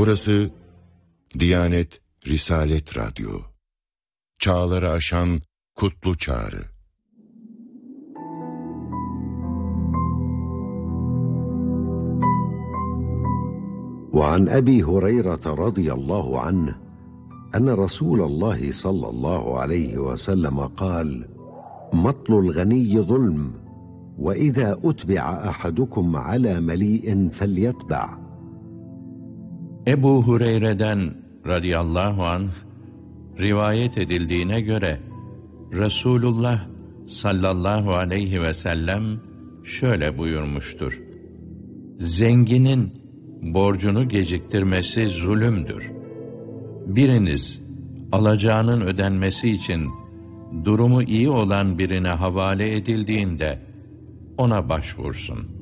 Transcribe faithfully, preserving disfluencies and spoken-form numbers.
Burası Diyanet Risalet Radyo. Çağları aşan kutlu çağrı. وعن أبي هريرة رضي الله عنه أن رسول الله صلى الله عليه وسلم قال: مطل الغني ظلم، وإذا أتبع أحدكم على مليء فليتبع. Ebu Hureyre'den radıyallahu anh rivayet edildiğine göre Resulullah sallallahu aleyhi ve sellem şöyle buyurmuştur: Zenginin borcunu geciktirmesi zulümdür. Biriniz alacağının ödenmesi için durumu iyi olan birine havale edildiğinde ona başvursun.